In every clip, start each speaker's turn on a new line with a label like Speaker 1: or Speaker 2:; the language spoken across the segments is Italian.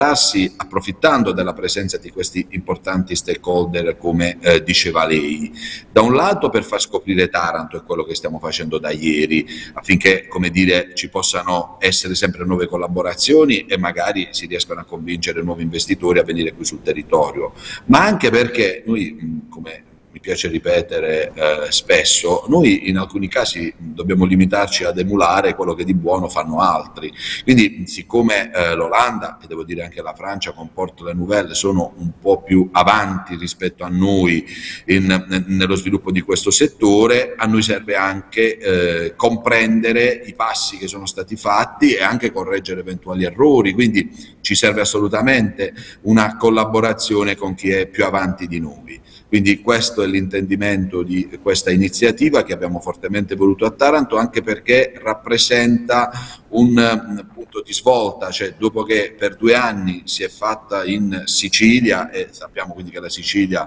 Speaker 1: approfittando della presenza di questi importanti stakeholder, come diceva lei. Da un lato per far scoprire Taranto, è quello che stiamo facendo da ieri, affinché, come dire, ci possano essere sempre nuove collaborazioni e magari si riescano a convincere nuovi investitori a venire qui sul territorio, ma anche perché noi, come mi piace ripetere spesso, noi in alcuni casi dobbiamo limitarci ad emulare quello che di buono fanno altri. Quindi, siccome l'Olanda e devo dire anche la Francia con Porto Le Nouvelle sono un po' più avanti rispetto a noi nello sviluppo di questo settore, a noi serve anche comprendere i passi che sono stati fatti e anche correggere eventuali errori, quindi ci serve assolutamente una collaborazione con chi è più avanti di noi. Quindi questo è l'intendimento di questa iniziativa che abbiamo fortemente voluto a Taranto, anche perché rappresenta un punto di svolta, cioè dopo che per 2 anni si è fatta in Sicilia, e sappiamo quindi che la Sicilia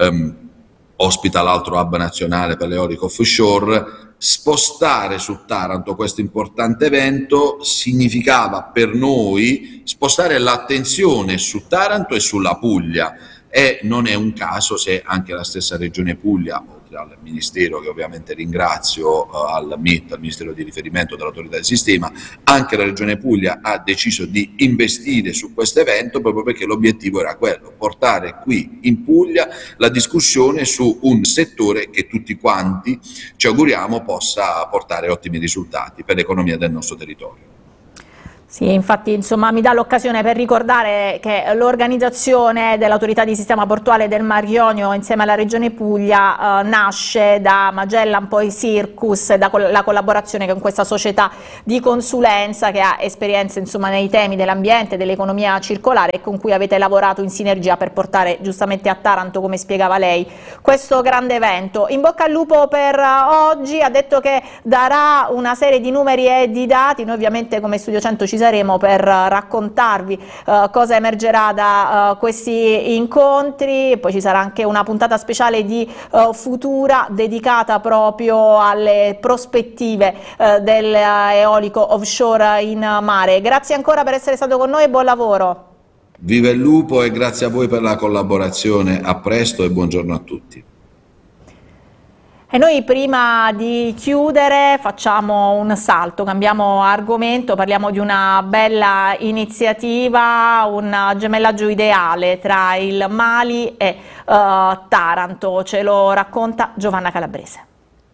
Speaker 1: ospita l'altro hub nazionale per l'eolico offshore, spostare su Taranto questo importante evento significava per noi spostare l'attenzione su Taranto e sulla Puglia. E non è un caso se anche la stessa Regione Puglia, oltre al Ministero che ovviamente ringrazio, al MIT, al Ministero di riferimento dell'autorità del sistema, anche la Regione Puglia ha deciso di investire su questo evento proprio perché l'obiettivo era quello, portare qui in Puglia la discussione su un settore che tutti quanti ci auguriamo possa portare ottimi risultati per l'economia del nostro territorio.
Speaker 2: Sì, infatti insomma mi dà l'occasione per ricordare che l'organizzazione dell'autorità di sistema portuale del Mar Ionio insieme alla Regione Puglia nasce da Magellan, poi Circus, e da la collaborazione con questa società di consulenza che ha esperienze insomma nei temi dell'ambiente, dell'economia circolare, e con cui avete lavorato in sinergia per portare giustamente a Taranto, come spiegava lei, questo grande evento. In bocca al lupo per oggi, ha detto che darà una serie di numeri e di dati, noi ovviamente come Studio 100 ci saremo per raccontarvi cosa emergerà da questi incontri, poi ci sarà anche una puntata speciale di Futura dedicata proprio alle prospettive dell'eolico offshore in mare. Grazie ancora per essere stato con noi e buon lavoro.
Speaker 1: Viva il lupo e grazie a voi per la collaborazione, a presto e buongiorno a tutti.
Speaker 2: E noi prima di chiudere facciamo un salto, cambiamo argomento, parliamo di una bella iniziativa, un gemellaggio ideale tra il Mali e Taranto, ce lo racconta Giovanna Calabrese.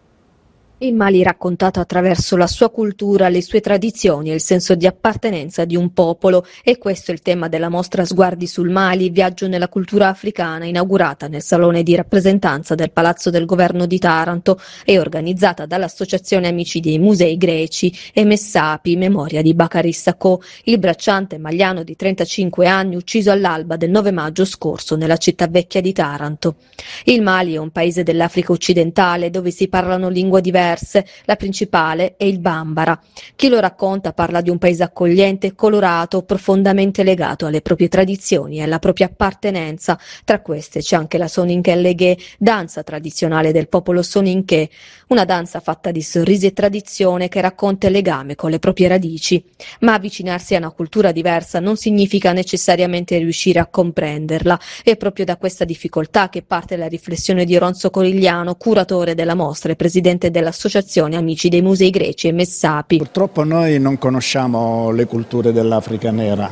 Speaker 3: Il Mali raccontato attraverso la sua cultura, le sue tradizioni e il senso di appartenenza di un popolo, e questo è il tema della mostra Sguardi sul Mali, viaggio nella cultura africana, inaugurata nel salone di rappresentanza del Palazzo del Governo di Taranto e organizzata dall'Associazione Amici dei Musei Greci e Messapi, memoria di Bakary Sacco, il bracciante maliano di 35 anni ucciso all'alba del 9 maggio scorso nella città vecchia di Taranto. Il Mali è un paese dell'Africa occidentale dove si parlano lingue diverse. La principale è il bambara. Chi lo racconta parla di un paese accogliente, colorato, profondamente legato alle proprie tradizioni e alla propria appartenenza. Tra queste c'è anche la Soninké Légué, danza tradizionale del popolo Soninké, una danza fatta di sorrisi e tradizione che racconta il legame con le proprie radici. Ma avvicinarsi a una cultura diversa non significa necessariamente riuscire a comprenderla. È proprio da questa difficoltà che parte la riflessione di Ronzo Corigliano, curatore della mostra e presidente dell'Associazione Amici dei Musei Greci e Messapi.
Speaker 4: Purtroppo noi non conosciamo le culture dell'Africa nera,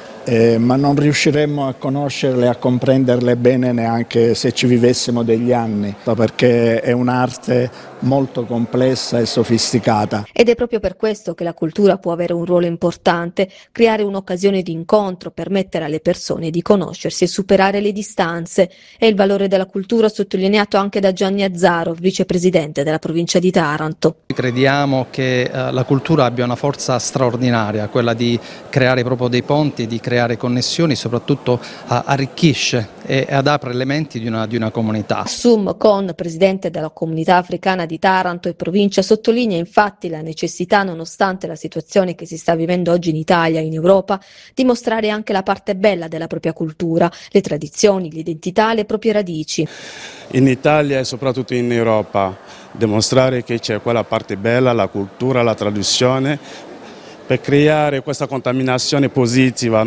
Speaker 4: ma non riusciremmo a conoscerle, a comprenderle bene neanche se ci vivessimo degli anni, perché è un'arte molto complessa e sofisticata.
Speaker 3: Ed è proprio per questo che la cultura può avere un ruolo importante, creare un'occasione di incontro, permettere alle persone di conoscersi e superare le distanze. È il valore della cultura sottolineato anche da Gianni Azzaro, vicepresidente della provincia di Taranto.
Speaker 5: Crediamo che la cultura abbia una forza straordinaria, quella di creare proprio dei ponti, di creare connessioni, soprattutto arricchisce ed apre le menti di una comunità.
Speaker 3: Assum Con, presidente della comunità africana di Taranto e provincia, sottolinea infatti la necessità, nonostante la situazione che si sta vivendo oggi in Italia e in Europa, di mostrare anche la parte bella della propria cultura, le tradizioni, l'identità, le proprie radici.
Speaker 6: In Italia e soprattutto in Europa dimostrare che c'è quella parte bella, la cultura, la tradizione, per creare questa contaminazione positiva